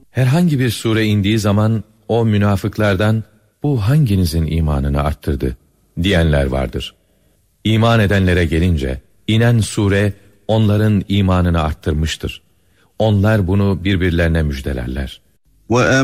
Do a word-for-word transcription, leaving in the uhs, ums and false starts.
Herhangi bir sure indiği zaman o münafıklardan bu hanginizin imanını arttırdı diyenler vardır. İman edenlere gelince inen sure onların imanını arttırmıştır. Onlar bunu birbirlerine müjdelerler.